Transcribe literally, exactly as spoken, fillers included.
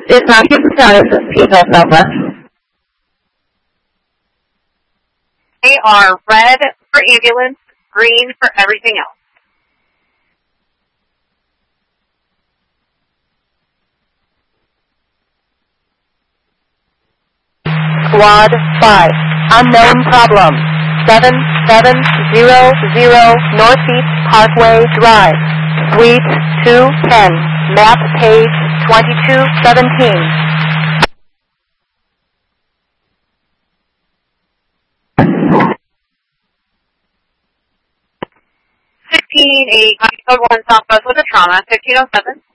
It's not Houston County, it's People Southwest. They are red for ambulance, green for everything else. Squad five, unknown problem. seven seven zero zero Northeast Parkway Drive, Suite two ten, map page twenty-two seventeen. fifteen eight, code one Southwest with a trauma, fifteen oh seven.